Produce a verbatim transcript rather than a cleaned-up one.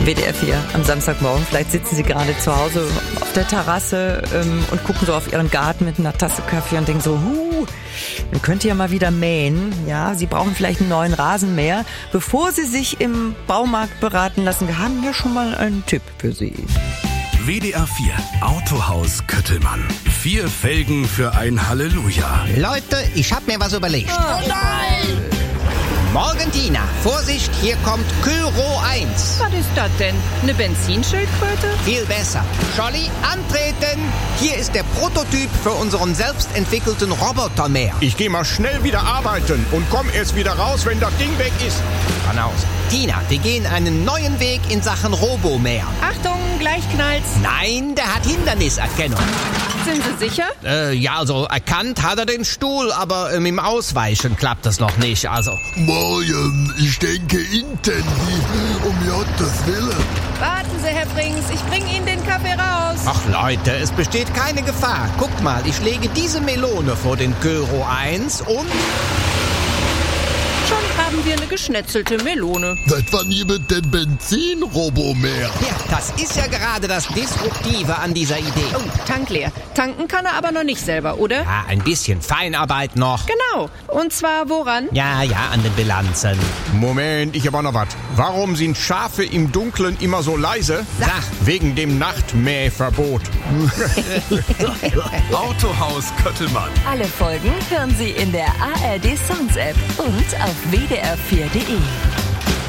W D R vier am Samstagmorgen. Vielleicht sitzen Sie gerade zu Hause auf der Terrasse ähm, und gucken so auf Ihren Garten mit einer Tasse Kaffee und denken so, huh, dann könnt ihr ja mal wieder mähen. Ja, Sie brauchen vielleicht einen neuen Rasenmäher. Bevor Sie sich im Baumarkt beraten lassen, wir haben hier schon mal einen Tipp für Sie. W D R vier Autohaus Köttelmann. Vier Felgen für ein Halleluja. Leute, ich hab mir was überlegt. Oh nein! Morgentina, Vorsicht, hier kommt Kyro eins. Was ist das denn? Eine Benzinschildkröte? Viel besser. Scholli, antreten! Hier ist der Prototyp für unseren selbstentwickelten Robotermäher. Ich gehe mal schnell wieder arbeiten und komm erst wieder raus, wenn das Ding weg ist. Kann aus. Tina, wir gehen einen neuen Weg in Sachen Robomäher. Achtung, gleich knallt's. Nein, der hat Hinderniserkennung. Sind Sie sicher? Äh, ja, also erkannt hat er den Stuhl, aber ähm, im Ausweichen klappt das noch nicht, also. Morgen, ich denke intensiv, um Gottes Willen. Warten Sie, Herr Frings, ich bringe Ihnen den Kaffee raus. Ach Leute, es besteht keine Gefahr. Guckt mal, ich lege diese Melone vor den Kyro eins und... Schon haben wir eine geschnetzelte Melone. Seit wann gibt den Benzin-Robomäher? Ja, das ist ja gerade das Disruptive an dieser Idee. Oh, Tank leer. Tanken kann er aber noch nicht selber, oder? Ja, ein bisschen Feinarbeit noch. Genau. Und zwar woran? Ja, ja, an den Bilanzen. Moment, ich hab auch noch was. Warum sind Schafe im Dunkeln immer so leise? Sag. Wegen dem Nachtmähverbot. Autohaus Köttelmann. Alle Folgen hören Sie in der A R D Sounds App und auf w d r vier punkt d e.